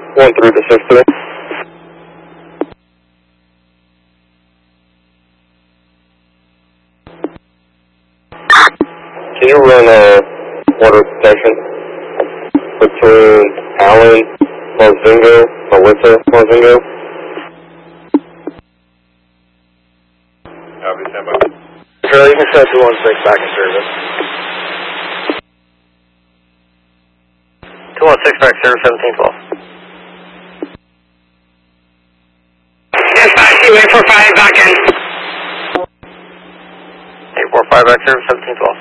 1-3 to 6-3. Can you run water protection between Allen, Mozingo, Melissa, Mozingo? Copy, stand by. Charlie, you can set 216 back in service. 216 back service, 1712. Dispatch, 845 back in. 845 back service, 1712.